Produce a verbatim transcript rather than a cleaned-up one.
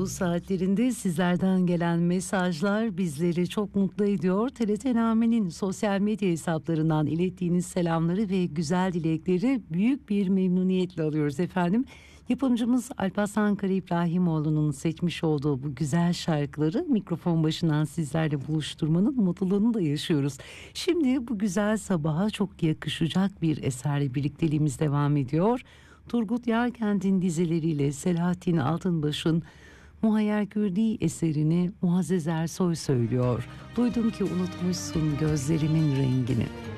bu saatlerinde sizlerden gelen mesajlar bizleri çok mutlu ediyor. T R T Name'nin sosyal medya hesaplarından ilettiğiniz selamları ve güzel dilekleri büyük bir memnuniyetle alıyoruz efendim. Yapımcımız Alparslan Kara İbrahimoğlu'nun seçmiş olduğu bu güzel şarkıları mikrofon başından sizlerle buluşturmanın mutluluğunu da yaşıyoruz. Şimdi bu güzel sabaha çok yakışacak bir eserle birlikteliğimiz devam ediyor. Turgut Yarkent'in dizileriyle Selahattin Altınbaş'ın Muhayyer Kürdi eserini Muazzez Ersoy söylüyor. Duydum ki unutmuşsun gözlerimin rengini.